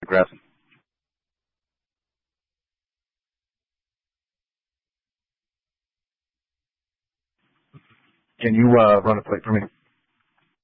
progressing. Can you run a plate for me?